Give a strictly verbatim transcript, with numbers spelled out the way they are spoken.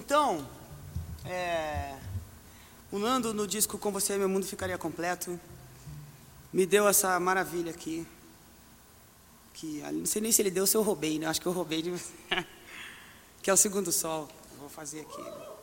Então, é, o Nando no disco Com Você Meu Mundo Ficaria Completo me deu essa maravilha aqui, que não sei nem se ele deu ou se eu roubei, né? Acho que eu roubei de... que é o Segundo Sol. Vou fazer aqui.